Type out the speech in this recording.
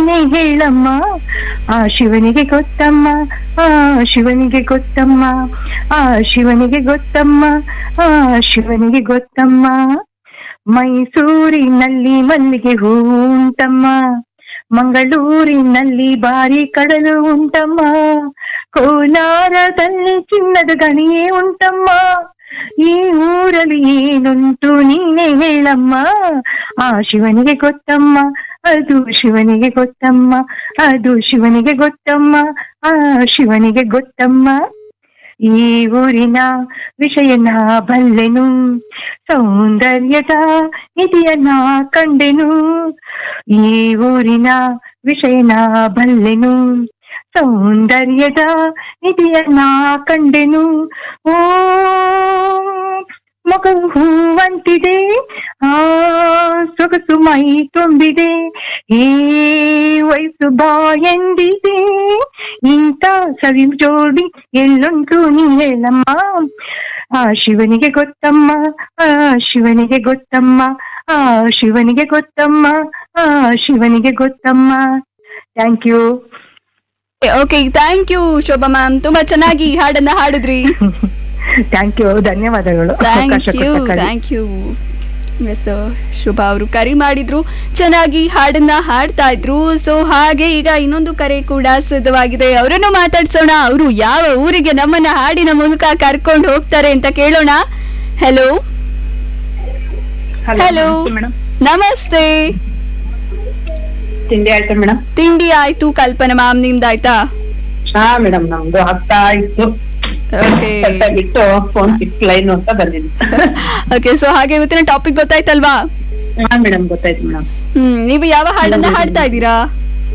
ನೀನೇ ಹೇಳಮ್ಮ. ಆ ಶಿವನಿಗೆ ಗೊತ್ತಮ್ಮ, ಆ ಶಿವನಿಗೆ ಗೊತ್ತಮ್ಮ, ಆ ಶಿವನಿಗೆ ಗೊತ್ತಮ್ಮ, ಆ ಶಿವನಿಗೆ ಗೊತ್ತಮ್ಮ. ಮೈಸೂರಿನಲ್ಲಿ ಮಲ್ಲಿಗೆ ಹೂ ಉಂಟಮ್ಮ, ಮಂಗಳೂರಿನಲ್ಲಿ ಬಾರಿ ಕಡಲು ಉಂಟಮ್ಮ, ಕೋಲಾರದಲ್ಲಿ ಚಿನ್ನದ ಗಣಿಯೇ ಉಂಟಮ್ಮ. ಈ ಊರಲ್ಲಿ ಏನುಂಟು ನೀನೇ ಹೇಳಮ್ಮ. ಆ ಶಿವನಿಗೆ ಗೊತ್ತಮ್ಮ, ಅದು ಶಿವನಿಗೆ ಗೊತ್ತಮ್ಮ, ಅದು ಶಿವನಿಗೆ ಗೊತ್ತಮ್ಮ, ಆ ಶಿವನಿಗೆ ಗೊತ್ತಮ್ಮ. ಈ ಊರಿನ ವಿಷಯನ ಬಲ್ಲೆನು, ಸೌಂದರ್ಯದ ನಿಧಿಯನ್ನ ಕಂಡೆನು. ಈ ಊರಿನ ವಿಷಯನ ಬಲ್ಲೆನು, ಸೌಂದರ್ಯದ ನಿಧಿಯನ್ನ ಕಂಡೆನು. ಓ ಮಗು ಹೂವಂತಿದೆ, ಆ ಸೊಗಸು ಮೈ ತುಂಬಿದೆ, ಏ ವಯಸ್ಸು ಬಾ ಎಂದಿದೆ, ಇಂಥ ಸವಿ ಜೋಡಿ ಎಲ್ಲುಂಟು ನೀ ಹೇಳಮ್ಮ. ಆ ಶಿವನಿಗೆ ಗೊತ್ತಮ್ಮ, ಆ ಶಿವನಿಗೆ ಗೊತ್ತಮ್ಮ, ಆ ಶಿವನಿಗೆ ಗೊತ್ತಮ್ಮ, ಆ ಶಿವನಿಗೆ ಗೊತ್ತಮ್ಮ. Thank you. Okay, thank you Shobha ma'am, ತುಂಬಾ ಚೆನ್ನಾಗಿ ಹಾಡನ್ನ ಹಾಡಿದ್ರಿ. ಥ್ಯಾಂಕ್ ಯು, ಧನ್ಯವಾದಗಳು. Thank you. ಎಸ್, ಶುಭಾ ಅವರು ಕರೆ ಮಾಡಿದ್ರು, ಚೆನ್ನಾಗಿ ಹಾಡನ್ನ ಹಾಡ್ತಾ ಇದ್ರು. ಸೊ ಹಾಗೆ ಈಗ ಇನ್ನೊಂದು ಕರೆ ಕೂಡ ಸಿದ್ಧವಾಗಿದೆ, ಅವರನ್ನು ಮಾತಾಡ್ಸೋಣ. ಅವರು ಯಾವ ಊರಿಗೆ ನಮ್ಮನ್ನ ಹಾಡಿನ ಮೂಲಕ ಕರ್ಕೊಂಡು ಹೋಗ್ತಾರೆ ಅಂತ ಕೇಳೋಣ. ಹಲೋ ಹಲೋ, ನಮಸ್ತೆ. ತಿಂಡಿ ಆಯ್ತಾ ಮೇಡಮ್? ತಿಂಡಿ ಆಯ್ತು ಕಲ್ಪನಾ ಮ್ಯಾಮ್, ನಿಮ್ದಾಯ್ತಾ? ಹಾ ಮೇಡಮ್, ನಮ್ದು ಆಗ್ತಾ ಇತ್ತು. ಬಿಟ್ಟು ಫೋನ್ ಸಿಕ್ಸ್ ಲೈನ್ ಅಂತ ಬಂದಿದ್ದು. ಓಕೆ, ಸೊ ಹಾಗೆ ಇವತ್ತಿನ ಟಾಪಿಕ್ ಗೊತ್ತಾಯ್ತಲ್ವಾ? ಹಾ ಮೇಡಮ್, ಗೊತ್ತಾಯ್ತು ಮೇಡಮ್. ನೀವು ಯಾವ ಹಾಡನ್ನ ಹಾಡ್ತಾ ಇದ್ದೀರಾ?